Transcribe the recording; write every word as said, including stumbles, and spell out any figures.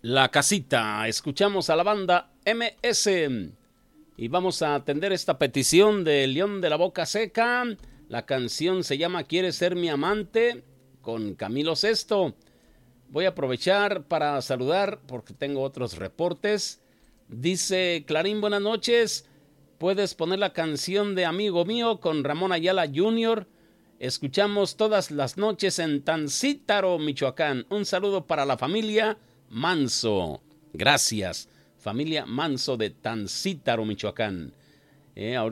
La Casita. Escuchamos a la banda M S y vamos a atender esta petición de León de la Boca Seca. La canción se llama ¿Quieres ser mi amante? Con Camilo Sesto. Voy a aprovechar para saludar porque tengo otros reportes. Dice Clarín, buenas noches. ¿Puedes poner la canción de Amigo Mío con Ramón Ayala junior? Escuchamos todas las noches en Tancítaro, Michoacán. Un saludo para la familia Manso. Gracias, familia Manso de Tancítaro, Michoacán. Eh,